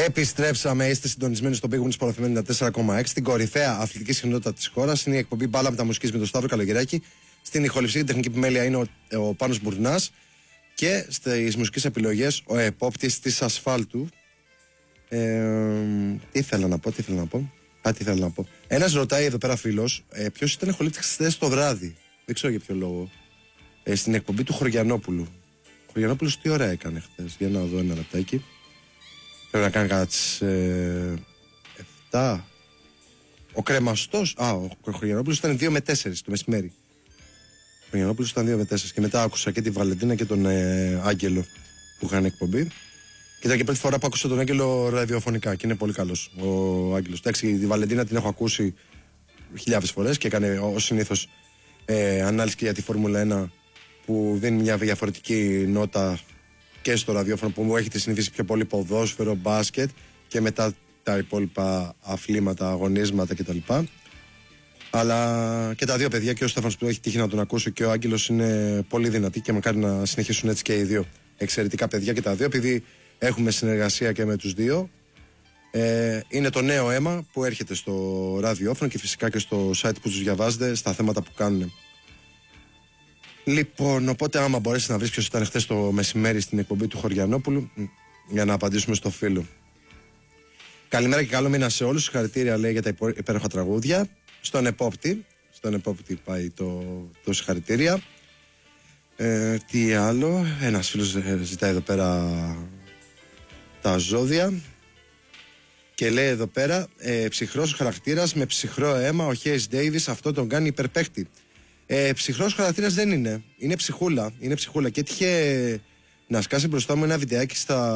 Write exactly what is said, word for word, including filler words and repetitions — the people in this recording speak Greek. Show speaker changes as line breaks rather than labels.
Επιστρέψαμε, είστε συντονισμένοι στο Big Win Sport εφ εμ ενενήντα τέσσερα κόμμα έξι, την κορυφαία αθλητική συχνότητα της χώρας. Είναι η εκπομπή Μπάλα Μεταμουσικής με τον Σταύρο Καλογεράκη. Στην ηχοληψία και τεχνική επιμέλεια είναι ο, ο Πάνος Μπουρνάς. Και στις μουσικές επιλογές ο επόπτης της ασφάλτου. Ε, τι ήθελα να πω, τι ήθελα να πω. Α, τι ήθελα να πω. Ένας ρωτάει εδώ πέρα φίλος, ε, ποιος ήταν ηχολήπτης χθες το βράδυ. Δεν ξέρω για ποιο λόγο. Ε, στην εκπομπή του Χωριανόπουλου. Ο Χωριανόπουλος τι ώρα έκανε χθες. Για να δω ένα λεπτάκι. Πρέπει να κάνει κατά τις ε, εφτά. Ο Κρεμαστός. Α, ο Χωριανόπουλος ήταν δύο με τέσσερα το μεσημέρι. Ο Χωριανόπουλος ήταν δύο με τέσσερα. Και μετά άκουσα και τη Βαλεντίνα και τον ε, Άγγελο που είχαν εκπομπή. Και ήταν και πρώτη φορά που άκουσα τον Άγγελο ραδιοφωνικά. Και είναι πολύ καλός ο Άγγελος. Εντάξει, τη Βαλεντίνα την έχω ακούσει χιλιάδες φορές και έκανε ως συνήθως ε, ανάλυση και για τη Φόρμουλα ένα που δίνει μια διαφορετική νότα και στο ραδιόφωνο που μου έχετε συνηθίσει πιο πολύ ποδόσφαιρο, μπάσκετ και μετά τα υπόλοιπα αθλήματα, αγωνίσματα κτλ. Αλλά και τα δύο παιδιά, και ο Στέφανος που έχει τύχει να τον ακούσει και ο Άγγελος, είναι πολύ δυνατοί και μακάρι να συνεχίσουν έτσι και οι δύο. Εξαιρετικά παιδιά και τα δύο, επειδή έχουμε συνεργασία και με τους δύο. Ε, είναι το νέο αίμα που έρχεται στο ραδιόφωνο και φυσικά και στο site που τους διαβάζετε στα θέματα που κάνουν. Λοιπόν, οπότε άμα μπορέσεις να βρεις ποιος ήταν χθες το μεσημέρι στην εκπομπή του Χωριανόπουλου, για να απαντήσουμε στο φίλο. Καλημέρα και καλό μήνα σε όλους. Συγχαρητήρια, λέει, για τα υπέροχα τραγούδια. Στον επόπτη, στον επόπτη πάει το, το συγχαρητήρια. Ε, τι άλλο, ένας φίλος ζητάει εδώ πέρα τα ζώδια και λέει εδώ πέρα, ε, ψυχρός χαρακτήρας με ψυχρό αίμα, ο Χέις Ντέιβις, αυτό τον κάνει υπερπαίχτη. Ε, ψυχρός χαρακτήρας δεν είναι, είναι ψυχούλα, είναι ψυχούλα και έτυχε να σκάσει μπροστά μου ένα βιντεάκι στα